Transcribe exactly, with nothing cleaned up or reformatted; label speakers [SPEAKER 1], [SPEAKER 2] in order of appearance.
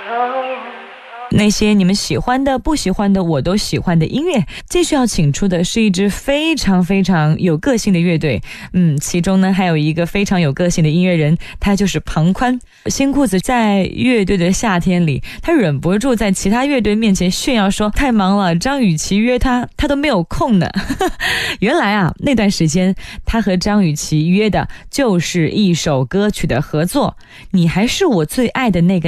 [SPEAKER 1] 那些你们喜欢的不喜欢的我都喜欢的音乐，继续要请出的是一支非常非常有个性的乐队。嗯，其中呢还有一个非常有个性的音乐人，他就是庞宽。新裤子在乐队的夏天里，他忍不住在其他乐队面前炫耀说太忙了，张雨绮约他他都没有空呢。原来啊，那段时间他和张雨绮约的就是一首歌曲的合作，你还是我最爱的那个